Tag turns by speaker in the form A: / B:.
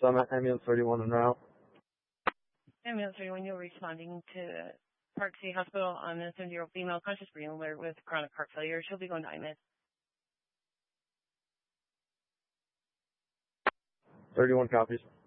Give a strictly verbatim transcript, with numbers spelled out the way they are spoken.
A: Summit, ambulance thirty-one en route.
B: Ambulance thirty-one, you're responding to Park City Hospital on a seventy-year-old female conscious breathing alert with chronic heart failure. She'll be going to I M E D.
A: thirty-one copies.